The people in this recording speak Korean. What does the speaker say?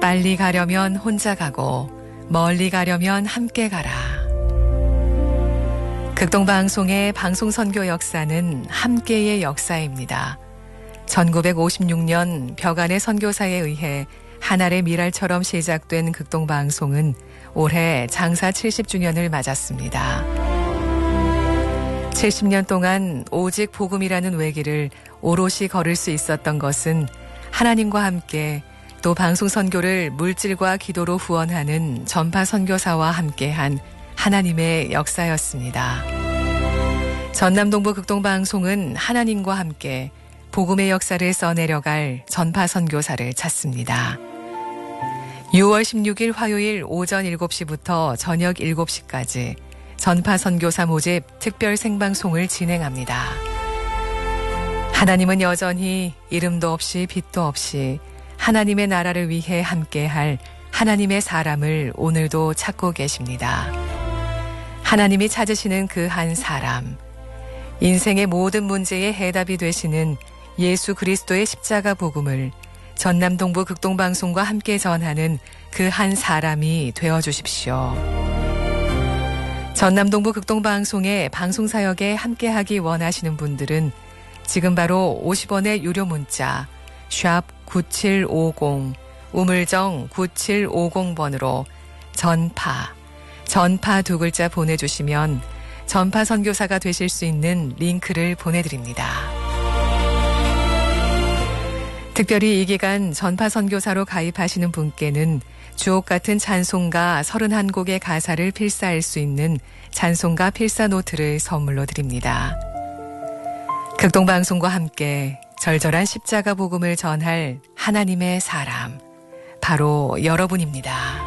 빨리 가려면 혼자 가고 멀리 가려면 함께 가라. 극동방송의 방송선교 역사는 함께의 역사입니다. 1956년 벽안의 선교사에 의해 하늘의 미랄처럼 시작된 극동방송은 올해 장사 70주년을 맞았습니다. 70년 동안 오직 복음이라는 외길을 오롯이 걸을 수 있었던 것은 하나님과 함께 또 방송 선교를 물질과 기도로 후원하는 전파 선교사와 함께한 하나님의 역사였습니다. 전남동부 극동방송은 하나님과 함께 복음의 역사를 써내려갈 전파 선교사를 찾습니다. 6월 16일 화요일 오전 7시부터 저녁 7시까지 전파 선교사 모집 특별 생방송을 진행합니다. 하나님은 여전히 이름도 없이 빛도 없이 하나님의 나라를 위해 함께할 하나님의 사람을 오늘도 찾고 계십니다. 하나님이 찾으시는 그 한 사람, 인생의 모든 문제의 해답이 되시는 예수 그리스도의 십자가 복음을 전남동부 극동방송과 함께 전하는 그 한 사람이 되어주십시오. 전남동부 극동방송의 방송사역에 함께하기 원하시는 분들은 지금 바로 50원의 유료 문자 샵 9750 우물정 9750번으로 전파 두 글자 보내주시면 전파 선교사가 되실 수 있는 링크를 보내드립니다. 특별히 이 기간 전파 선교사로 가입하시는 분께는 주옥같은 찬송가 31곡의 가사를 필사할 수 있는 찬송가 필사 노트를 선물로 드립니다. 극동방송과 함께 절절한 십자가 복음을 전할 하나님의 사람, 바로 여러분입니다.